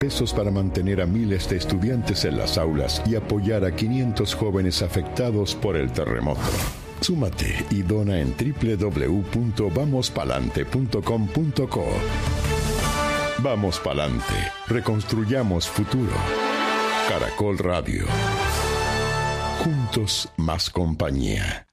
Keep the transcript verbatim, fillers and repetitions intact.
pesos para mantener a miles de estudiantes en las aulas y apoyar a quinientos jóvenes afectados por el terremoto. Súmate y dona en doble u doble u doble u punto vamos palante punto com punto co. Vamos Palante. Reconstruyamos futuro. Caracol Radio. Juntos más compañía.